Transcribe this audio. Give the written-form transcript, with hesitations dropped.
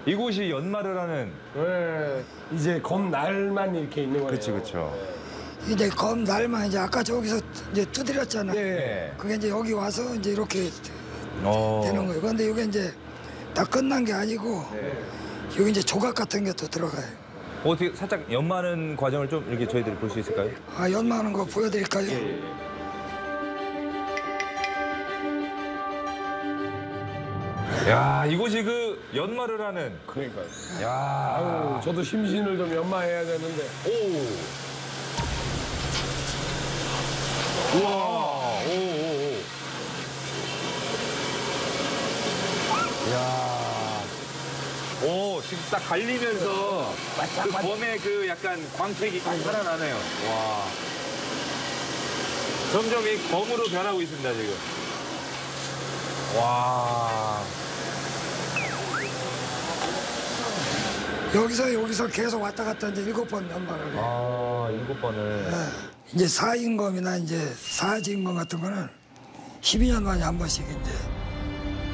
이곳이 연마를 하는. 네. 이제 검날만 이렇게 있는 거예요. 그렇죠, 그렇죠. 이제 검 날만 이제 아까 저기서 이제 두드렸잖아. 네. 그게 이제 여기 와서 이제 이렇게 어. 되는 거예요. 그런데 이게 이제 다 끝난 게 아니고 여기 이제 조각 같은 게 또 들어가요. 어떻게 살짝 연마하는 과정을 좀 이렇게 저희들이 볼 수 있을까요? 아, 연마하는 거 보여드릴까요? 야, 이곳이 그 연마를 하는. 그러니까요. 야. 아유, 저도 심신을 좀 연마해야 되는데. 오. 우와. 오, 오, 오. 야. 오, 지금 딱 갈리면서 그 검의 그 약간 광택이 딱 살아나네요. 와. 점점 이 검으로 변하고 있습니다, 지금. 와. 여기서 계속 왔다 갔다 이제 7번 연마를 해요. 아, 7번을. 이제 사인검이나 이제 사진검 같은 거는 12년 만에 한 번씩 이제